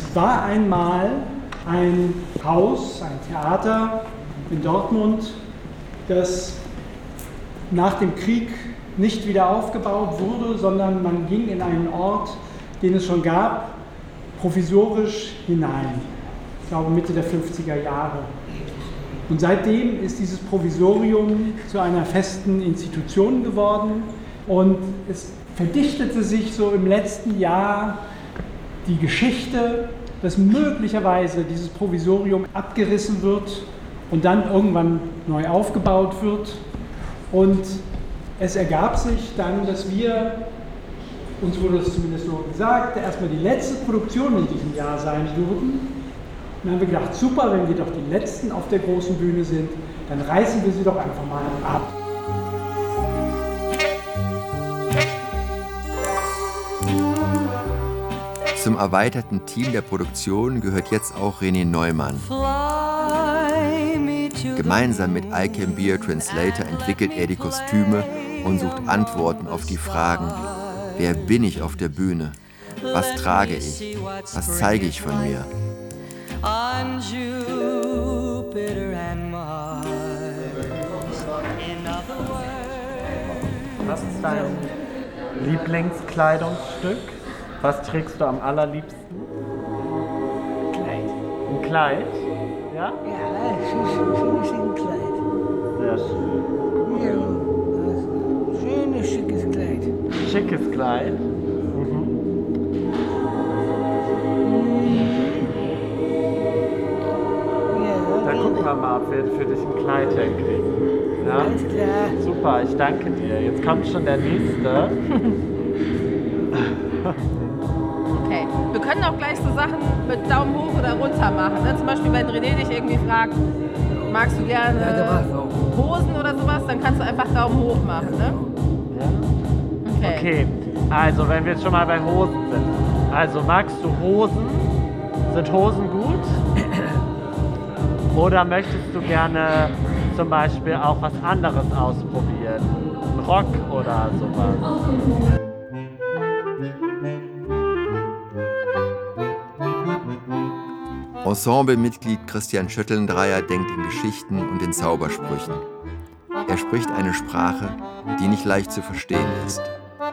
war einmal ein Haus, ein Theater in Dortmund, das nach dem Krieg nicht wieder aufgebaut wurde, sondern man ging in einen Ort, den es schon gab, provisorisch hinein. Ich glaube Mitte der 50er Jahre. Und seitdem ist dieses Provisorium zu einer festen Institution geworden und es verdichtete sich so im letzten Jahr die Geschichte, dass möglicherweise dieses Provisorium abgerissen wird und dann irgendwann neu aufgebaut wird. Und es ergab sich dann, dass uns wurde das zumindest so gesagt, erstmal die letzte Produktion in diesem Jahr sein würden. Und dann haben wir gedacht, super, wenn wir doch die Letzten auf der großen Bühne sind, dann reißen wir sie doch einfach mal ab. Zum erweiterten Team der Produktion gehört jetzt auch René Neumann. Gemeinsam mit I Can Be a Translator entwickelt er die Kostüme und sucht Antworten auf die Fragen: Wer bin ich auf der Bühne? Was trage ich? Was zeige ich von mir? Was ist dein Lieblingskleidungsstück? Was trägst du am allerliebsten? Kleid. Ein Kleid? Ja? Ja, ein Kleid. Sehr schön. Ja, schönes, schickes Kleid. Schickes Kleid. Ja, Da gucken wir mal, ob wir für dich ein Kleid hinkriegen. Ja? alles klar. Super, ich danke dir. Jetzt kommt schon der nächste. Okay, wir können auch gleich so Sachen mit Daumen hoch oder runter machen. Ne? Zum Beispiel, wenn René dich irgendwie fragt, magst du gerne Hosen oder sowas, dann kannst du einfach Daumen hoch machen. Ne? Okay, also wenn wir jetzt schon mal bei Hosen sind. Also magst du Hosen? Sind Hosen gut? Oder möchtest du gerne zum Beispiel auch was anderes ausprobieren? Ein Rock oder sowas? Ensemblemitglied Christian Schöttlendreyer denkt in Geschichten und in Zaubersprüchen. Er spricht eine Sprache, die nicht leicht zu verstehen ist.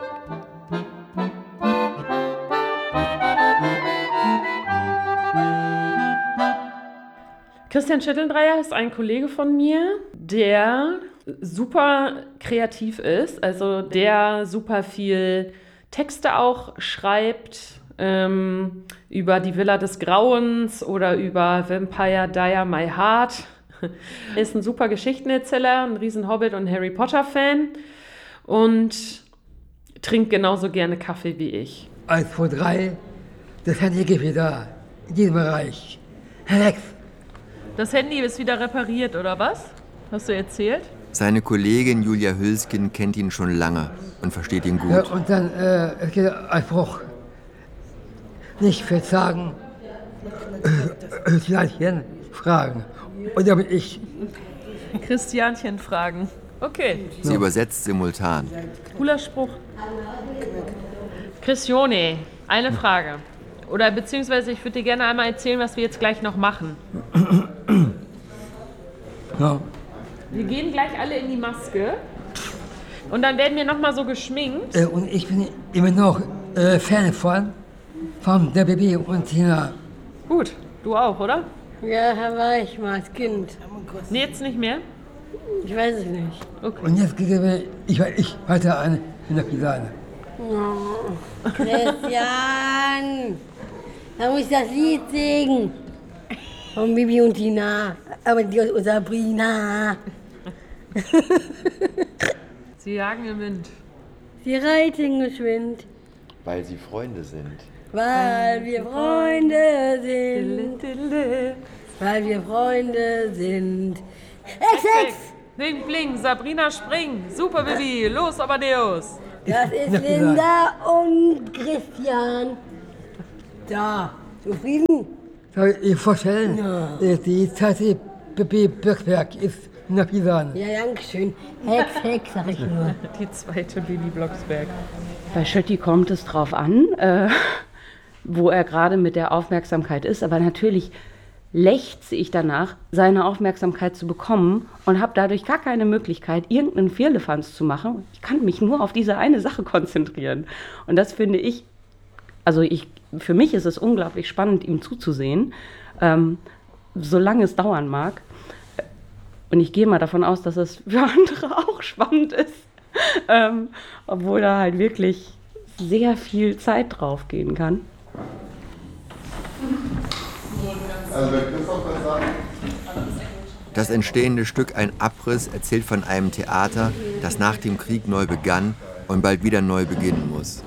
Christian Schöttlendreyer ist ein Kollege von mir, der super kreativ ist, also der super viel Texte auch schreibt, über die Villa des Grauens oder über Vampire Diar My Heart. Er ist ein super Geschichtenerzähler, ein riesen Hobbit- und Harry Potter-Fan und trinkt genauso gerne Kaffee wie ich. 1, 2, 3, das Handy geht wieder in diesem Bereich. Herr Lex. Das Handy ist wieder repariert, oder was? Hast du erzählt? Seine Kollegin Julia Hülsken kennt ihn schon lange und versteht ihn gut. Ja, und dann es geht ein Spruch. Nicht verzagen, Christianchen fragen. Und da bin ich. Christianchen fragen. Okay. Sie übersetzt simultan. Cooler Spruch. Christione, eine Frage. Oder beziehungsweise ich würde dir gerne einmal erzählen, was wir jetzt gleich noch machen. Ja. Wir gehen gleich alle in die Maske. Und dann werden wir nochmal so geschminkt. Und ich bin immer noch Fan von der Baby und Tina. Gut, du auch, oder? Ja, da war ich mal als Kind. Nee, jetzt nicht mehr? Ich weiß es nicht. Okay. Und jetzt geht es ich hatte eine in der Pisane. Oh, Christian, da muss ich das Lied singen. Von Bibi und Tina. Aber die aus Sabrina. Sie jagen im Wind. Sie reiten geschwind, Weil sie Freunde sind. weil wir Freunde sind. Weil wir Freunde sind. Ex! Bling, bling, Sabrina spring. Super, Bibi. Los, Amadeus. Das ist Linda und Christian. Da, zufrieden? Soll ich vorstellen, Ja. die zweite Baby Birkberg ist in der Pisane. Ja, danke schön. Hex, sag ich nur. Die zweite Bibi Blocksberg. Bei Schötti kommt es drauf an. wo er gerade mit der Aufmerksamkeit ist. Aber natürlich lechze ich danach, seine Aufmerksamkeit zu bekommen und habe dadurch gar keine Möglichkeit, irgendeinen Firlefanz zu machen. Ich kann mich nur auf diese eine Sache konzentrieren. Und das finde ich, für mich ist es unglaublich spannend, ihm zuzusehen, solange es dauern mag. Und ich gehe mal davon aus, dass es für andere auch spannend ist, obwohl da halt wirklich sehr viel Zeit drauf gehen kann. Das entstehende Stück Ein Abriss erzählt von einem Theater, das nach dem Krieg neu begann und bald wieder neu beginnen muss.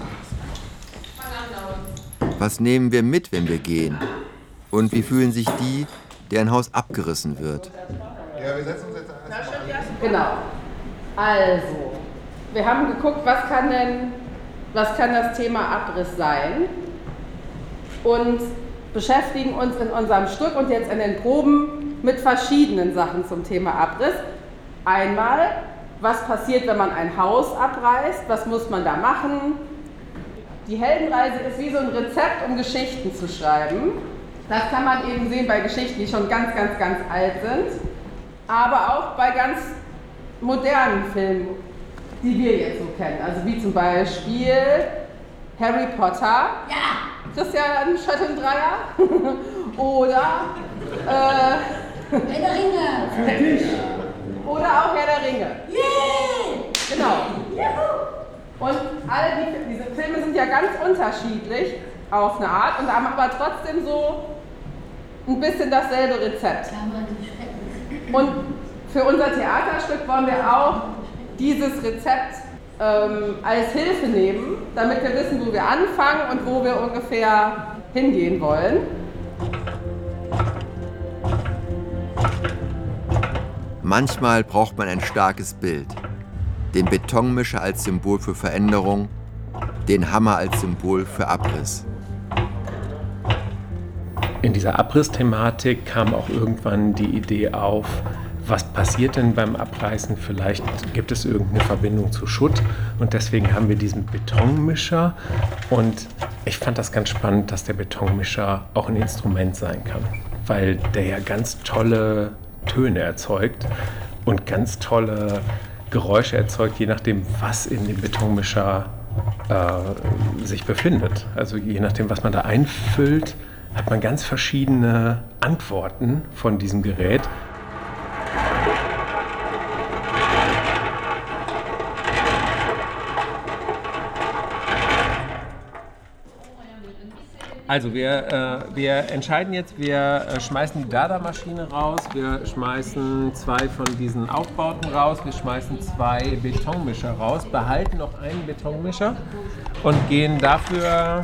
Was nehmen wir mit, wenn wir gehen? Und wie fühlen sich die, deren Haus abgerissen wird? Ja, wir setzen uns jetzt erstmal. Genau. Also, wir haben geguckt, was kann das Thema Abriss sein? Und beschäftigen uns in unserem Stück und jetzt in den Proben mit verschiedenen Sachen zum Thema Abriss. Einmal, was passiert, wenn man ein Haus abreißt? Was muss man da machen? Die Heldenreise ist wie so ein Rezept, um Geschichten zu schreiben. Das kann man eben sehen bei Geschichten, die schon ganz, ganz, ganz alt sind. Aber auch bei ganz modernen Filmen, die wir jetzt so kennen. Also wie zum Beispiel Harry Potter. Ja! Christian Schöttendreier. Oder Herr der Ringe. Oder auch Herr der Ringe. Yeah! Genau. Juhu! Und alle diese Filme sind ja ganz unterschiedlich auf eine Art und haben aber trotzdem so ein bisschen dasselbe Rezept. Und für unser Theaterstück wollen wir auch dieses Rezept als Hilfe nehmen, damit wir wissen, wo wir anfangen und wo wir ungefähr hingehen wollen. Manchmal braucht man ein starkes Bild. Den Betonmischer als Symbol für Veränderung, den Hammer als Symbol für Abriss. In dieser Abriss-Thematik kam auch irgendwann die Idee auf, was passiert denn beim Abreißen? Vielleicht gibt es irgendeine Verbindung zu Schutt und deswegen haben wir diesen Betonmischer und ich fand das ganz spannend, dass der Betonmischer auch ein Instrument sein kann, weil der ja ganz tolle Töne erzeugt und ganz tolle Geräusche erzeugt, je nachdem, was in dem Betonmischer sich befindet. Also je nachdem, was man da einfüllt, hat man ganz verschiedene Antworten von diesem Gerät. Also wir entscheiden jetzt, wir schmeißen die Dada-Maschine raus, wir schmeißen 2 von diesen Aufbauten raus, wir schmeißen 2 Betonmischer raus, behalten noch einen Betonmischer und gehen dafür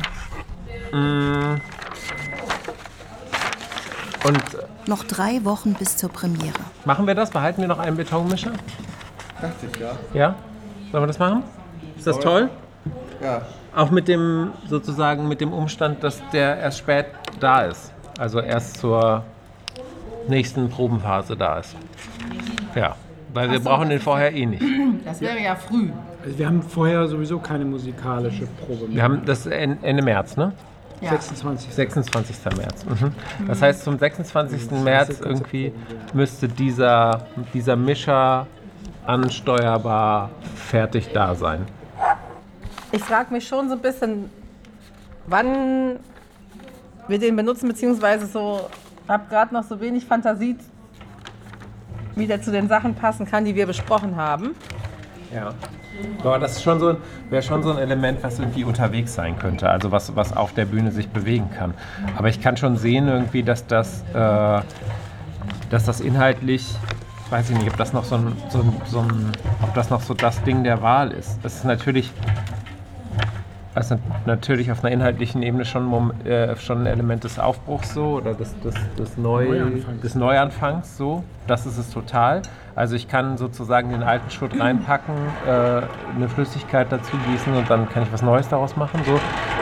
noch 3 Wochen bis zur Premiere. Machen wir das? Behalten wir noch einen Betonmischer? Dachte ich, ja. Ja? Sollen wir das machen? Ist das toll? Ja. Auch mit dem Umstand, dass der erst spät da ist. Also erst zur nächsten Probenphase da ist. Ja, weil wir brauchen den vorher eh nicht. Das wäre ja früh. Also wir haben vorher sowieso keine musikalische Probe mehr. Wir haben das Ende März, ne? Ja. 26. März. Mhm. Das heißt, zum 26. März irgendwie müsste dieser Mischer ansteuerbar fertig da sein. Ich frage mich schon so ein bisschen, wann wir den benutzen, beziehungsweise so, habe gerade noch so wenig Fantasie, wie der zu den Sachen passen kann, die wir besprochen haben. Ja, aber das ist wäre schon so ein Element, was irgendwie unterwegs sein könnte, also was auf der Bühne sich bewegen kann. Aber ich kann schon sehen irgendwie, dass das inhaltlich, weiß ich nicht, ob das noch ob das noch so das Ding der Wahl ist. Das ist natürlich auf einer inhaltlichen Ebene schon ein Element des Aufbruchs so oder des Neuanfangs so. Das ist es total. Also ich kann sozusagen den alten Schutt reinpacken, eine Flüssigkeit dazu gießen und dann kann ich was Neues daraus machen. So.